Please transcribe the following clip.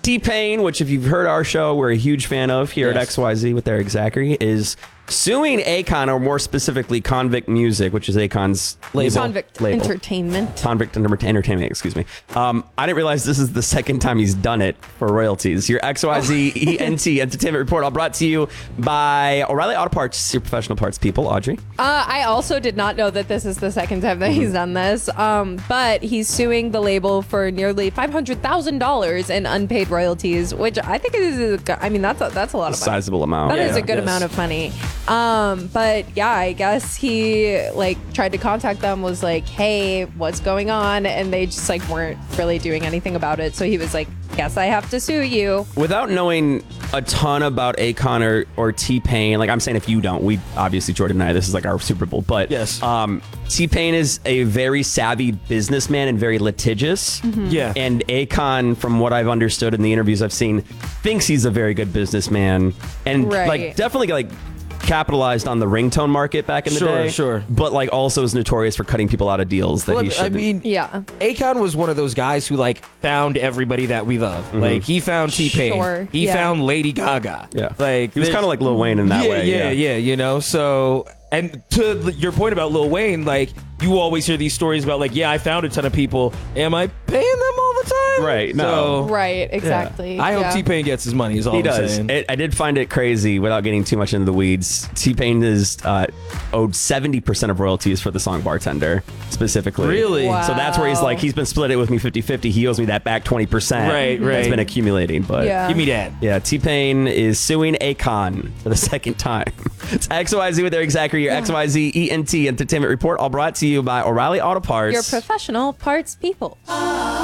T-Pain, which if you've heard our show, we're a huge fan of here at Yes. XYZ with Eric Zachary, is suing Akon, or more specifically Convict Music, which is Akon's label. Convict label. Entertainment. Convict Entertainment, excuse me. I didn't realize this is the second time he's done it for royalties. Your XYZ ENT Entertainment Report, all brought to you by O'Reilly Auto Parts, your professional parts people. Audrey? I also did not know that this is the second time that he's done this. But he's suing the label for nearly $500,000 in unpaid royalties, which I think is, that's a lot of money. Sizable amount. That is a good Yes. amount of money. But yeah, I guess he tried to contact them, was like, hey, what's going on? And they just weren't really doing anything about it. So he was like, guess I have to sue you. Without knowing a ton about Akon or T-Pain, I'm saying if you don't, we obviously, Jordan and I, this is our Super Bowl, but Yes. T-Pain is a very savvy businessman and very litigious. Yeah. And Akon, from what I've understood in the interviews I've seen, thinks he's a very good businessman and Right. definitely capitalized on the ringtone market back in the day. Sure. But also is notorious for cutting people out of deals that he I shouldn't. mean, Yeah. Akon was one of those guys who found everybody that we love. He found T-Pain. Sure, He yeah. found Lady Gaga. Yeah. He was kind of like Lil Wayne in that way. Yeah. So, and to your point about Lil Wayne, you always hear these stories about I found a ton of people. Am I paying them all the time? Right, no. So, Right, exactly. I hope Yeah. T-Pain gets his money. Is all He I'm does. saying. I did find it crazy, without getting too much into the weeds. T-Pain is owed 70% of royalties for the song Bartender, specifically. Really? Wow. So that's where he's been split it with me 50-50. He owes me that back 20%. Right. That's been accumulating. But Yeah. Give me that. yeah, T-Pain is suing Akon for the second time. It's XYZ with Eric Zachary, your XYZ ENT Entertainment Report, all brought to you by O'Reilly Auto Parts. Your professional parts people.